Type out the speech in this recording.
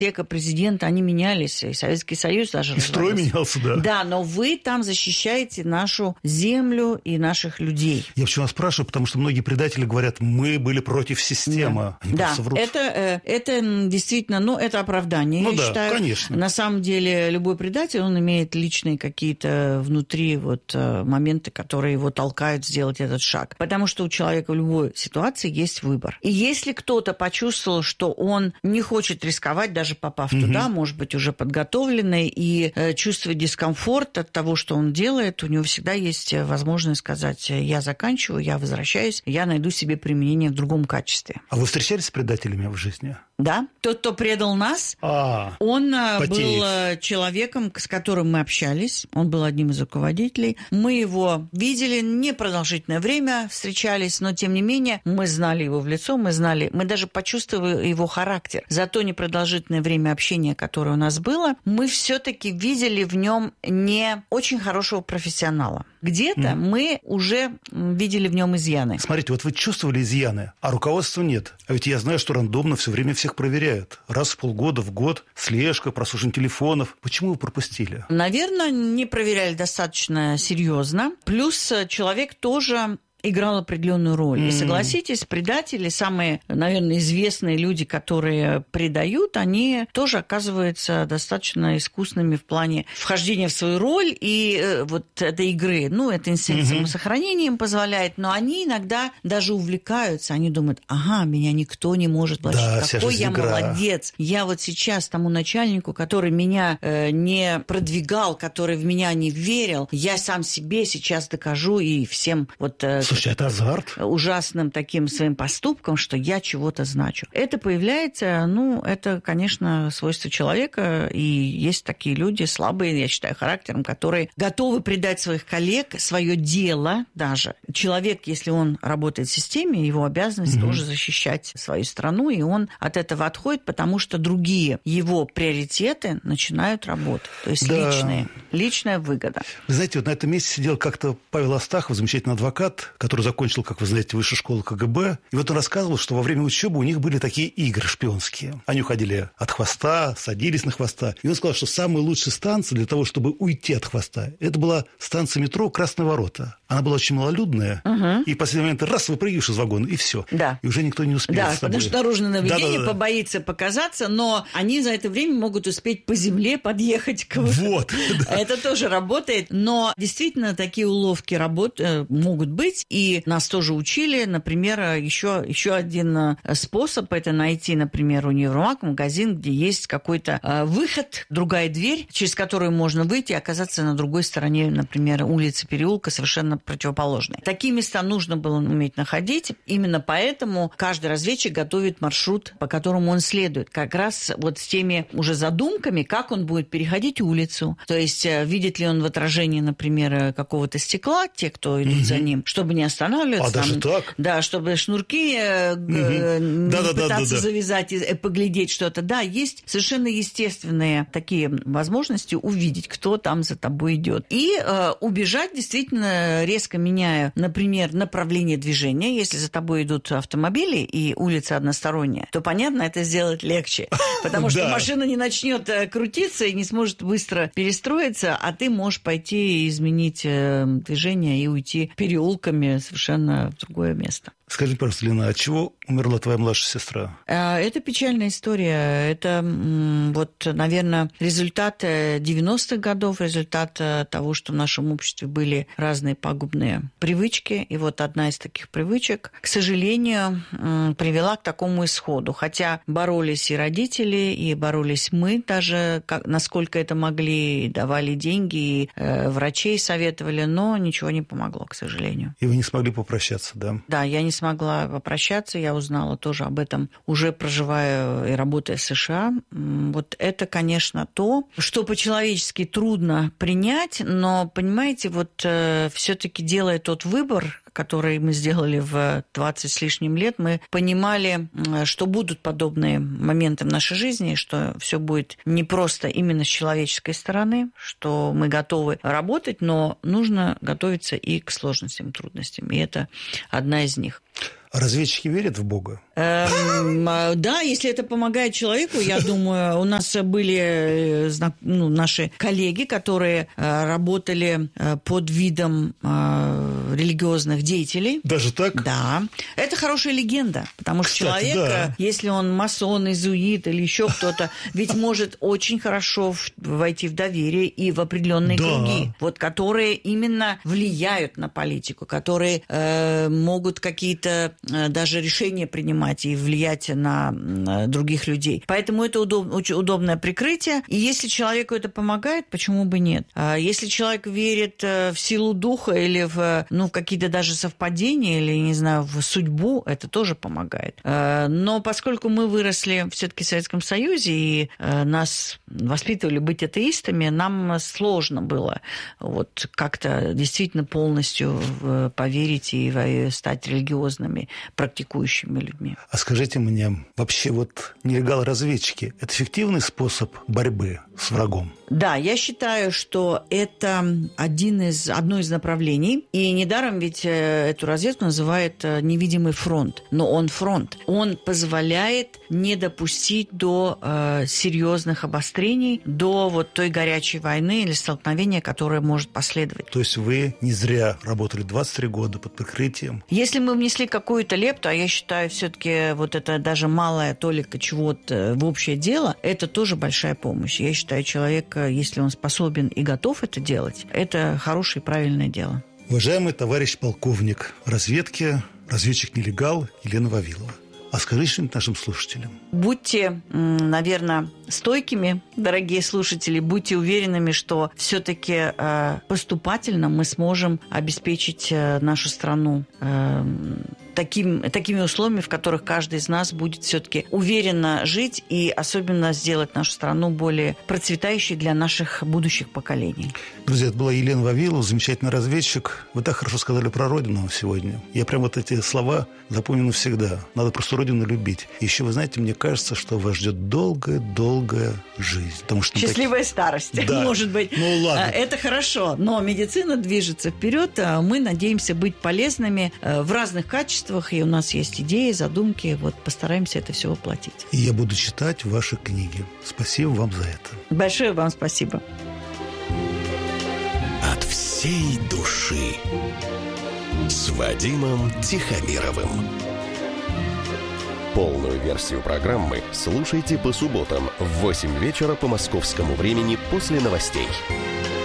президенты, они менялись, и Советский Союз даже развалился. И строй менялся, да. Да, но вы там защищаете нашу землю и наших людей. Я почему спрашиваю, потому что многие предатели говорят, мы были против системы. Да, это действительно, это оправдание, я считаю. Конечно. На самом деле, любой предатель, он имеет личные какие-то внутри моменты, которые его толкают сделать этот шаг. Потому что у человека в любой ситуации есть выбор. И если кто-то почувствовал, что он не хочет рисковать, даже попав туда, может быть, уже подготовленный, и чувствует дискомфорт от того, что он делает, у него всегда есть возможность сказать, я заканчиваю, я возвращаюсь, я найду себе применение в другом качестве. А вы встречались с предателями в жизни? Да. Тот, кто предал нас, он был человеком, с которым мы общались. Он был одним из руководителей. Мы его видели непродолжительное время, встречались, но, тем не менее, мы знали его в лицо, мы даже почувствовали его характер. За то непродолжительное время общения, которое у нас было, мы все-таки видели в нем не очень хорошего профессионала. Где-то мы уже видели в нем изъяны. Смотрите, вы чувствовали изъяны, а руководства нет. А ведь я знаю, что рандомно все время всех проверяют. Раз в полгода, в год, слежка, прослушивание телефонов. Почему вы пропустили? Наверное, не проверяли достаточно серьезно. Плюс человек тоже играл определенную роль. И согласитесь, предатели, самые, наверное, известные люди, которые предают, они тоже оказываются достаточно искусными в плане вхождения в свою роль и этой игры. Это инстинкт самосохранения им позволяет, но они иногда даже увлекаются. Они думают, меня никто не может платить. Да, какой я молодец. Я сейчас тому начальнику, который меня не продвигал, который в меня не верил, я сам себе сейчас докажу и всем Слушай, это азарт. Ужасным таким своим поступком, что я чего-то значу. Это появляется, это, конечно, свойство человека, и есть такие люди слабые, я считаю, характером, которые готовы предать своих коллег, свое дело даже. Человек, если он работает в системе, его обязанность тоже защищать свою страну, и он от этого отходит, потому что другие его приоритеты начинают работать. То есть личная выгода. Вы знаете, на этом месте сидел как-то Павел Астахов, замечательный адвокат, который закончил, как вы знаете, высшую школу КГБ. И он рассказывал, что во время учебы у них были такие игры шпионские. Они уходили от хвоста, садились на хвоста. И он сказал, что самая лучшая станция для того, чтобы уйти от хвоста, это была станция метро «Красные ворота». Она была очень малолюдная. И в последний момент раз выпрыгиваешь из вагона, и все. Да. И уже никто не успеет с тобой. Потому что наружное наблюдение побоится показаться, но они за это время могут успеть по земле подъехать к выходу. Это тоже работает. Но действительно такие уловки могут быть. И нас тоже учили, например, еще один способ – это найти, например, универмаг, магазин, где есть какой-то выход, другая дверь, через которую можно выйти и оказаться на другой стороне, например, улицы, переулка, совершенно противоположной. Такие места нужно было уметь находить. Именно поэтому каждый разведчик готовит маршрут, по которому он следует. Как раз с теми уже задумками, как он будет переходить улицу. То есть видит ли он в отражении, например, какого-то стекла, те, кто идут за ним, чтобы не останавливаться. Даже так? Да, чтобы шнурки пытаться завязать и поглядеть что-то. Да, есть совершенно естественные такие возможности увидеть, кто там за тобой идет. И убежать, действительно, резко меняя, например, направление движения. Если за тобой идут автомобили и улица односторонняя, то, понятно, это сделать легче. Потому что машина не начнет крутиться и не сможет быстро перестроиться, а ты можешь пойти и изменить движение и уйти переулками совершенно в другое место. Скажи, пожалуйста, Лена, от чего умерла твоя младшая сестра? Это печальная история. Это, наверное, результат 90-х годов, результат того, что в нашем обществе были разные пагубные привычки. И одна из таких привычек, к сожалению, привела к такому исходу. Хотя боролись и родители, и боролись мы даже, насколько это могли, давали деньги, и врачей советовали, но ничего не помогло, к сожалению. И вы не смогли попрощаться, да? Да, я не смогла попрощаться, я узнала тоже об этом, уже проживая и работая в США. Это, конечно, то, что по-человечески трудно принять, но, понимаете, все-таки делая тот выбор, который мы сделали в 20 с лишним лет, мы понимали, что будут подобные моменты в нашей жизни, что все будет не просто именно с человеческой стороны, что мы готовы работать, но нужно готовиться и к сложностям, трудностям. И это одна из них. Разведчики верят в Бога? Да, если это помогает человеку, я думаю, у нас были наши коллеги, которые работали под видом религиозных деятелей. Даже так? Да. Это хорошая легенда, потому что человек, если он масон, изуит или еще кто-то, ведь может очень хорошо войти в доверие и в определенные круги, вот, которые именно влияют на политику, которые могут какие-то даже решения принимать и влиять на других людей. Поэтому это очень удобное прикрытие. И если человеку это помогает, почему бы нет? Если человек верит в силу духа или в какие-то даже совпадения, или, не знаю, в судьбу, это тоже помогает. Но поскольку мы выросли все-таки в Советском Союзе и нас воспитывали быть атеистами, нам сложно было вот как-то действительно полностью поверить и стать религиозными, практикующими людьми. А скажите мне, вообще вот нелегал-разведчики – это эффективный способ борьбы с врагом? Да, я считаю, что это одно из направлений. И недаром ведь эту разведку называют невидимый фронт. Но он фронт. Он позволяет не допустить до серьезных обострений, до вот той горячей войны или столкновения, которое может последовать. То есть вы не зря работали 23 года под прикрытием? Если мы внесли какую-то лепту, а я считаю, все-таки вот это даже малая толика чего-то в общее дело, это тоже большая помощь. Я считаю, человек, если он способен и готов это делать, это хорошее и правильное дело. Уважаемый товарищ полковник разведки, разведчик-нелегал Елена Вавилова, а скажите что-нибудь нашим слушателям. Будьте, наверное, стойкими, дорогие слушатели, будьте уверенными, что все-таки поступательно мы сможем обеспечить нашу страну такими условиями, в которых каждый из нас будет все-таки уверенно жить и особенно сделать нашу страну более процветающей для наших будущих поколений. Друзья, это была Елена Вавилова, замечательный разведчик. Вы так хорошо сказали про Родину сегодня. Я прям вот эти слова запомню навсегда. Надо просто Родину любить. Еще, вы знаете, мне кажется, что вас ждет долгая жизнь. Потому что счастливая старость, да. Может быть. Ну, ладно. Это хорошо, но медицина движется вперед. Мы надеемся быть полезными в разных качествах, и у нас есть идеи, задумки. Вот постараемся это все воплотить. И я буду читать ваши книги. Спасибо вам за это. Большое вам спасибо. От всей души с Вадимом Тихомировым. Полную версию программы слушайте по субботам в 8 вечера по московскому времени после новостей.